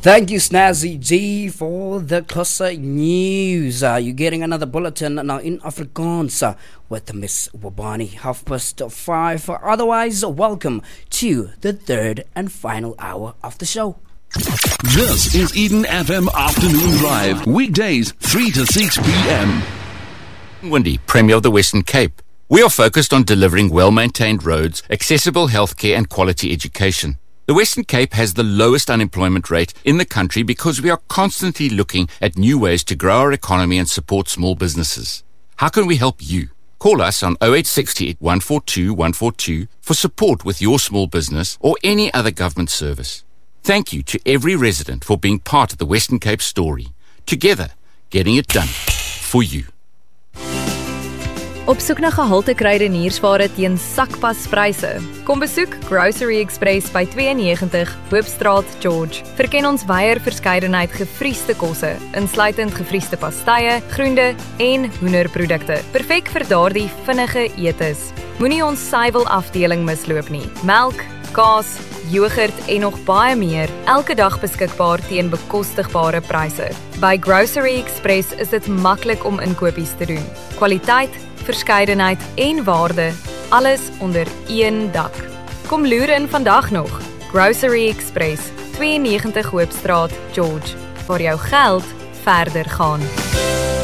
Thank you, Snazzy G, for the Xhosa news. You're getting another bulletin now in Afrikaans with Miss Wabani, 5:30. Otherwise, welcome to the third and final hour of the show. This is Eden FM Afternoon Drive, weekdays 3 to 6 p.m. Wendy, Premier of the Western Cape. We are focused on delivering well-maintained roads, accessible healthcare and quality education. The Western Cape has the lowest unemployment rate in the country because we are constantly looking at new ways to grow our economy and support small businesses. How can we help you? Call us on 0868 142 142 for support with your small business or any other government service. Thank you to every resident for being part of the Western Cape story. Together, getting it done. For you. Op soek na gehalte kruideniersware teen sakpaspryse. Kom besoek Grocery Express by 92 Hoopstraat, George. Verken ons wyeer verskeidenheid gefriesde kosse, insluitend gefriesde pastye, groente en hoenderprodukte. Perfek vir daardie vinnige etes. Moenie ons suiwel afdeling misloop nie. Melk, kaas, yoghurt en nog baie meer, elke dag beskikbaar teen bekostigbare pryse. By Grocery Express is dit maklik om inkopies te doen. Kwaliteit, verskeidenheid en waarde, alles onder een dak. Kom loer in vandag nog. Grocery Express, 92 Hoopstraat, George, waar jou geld verder gaan.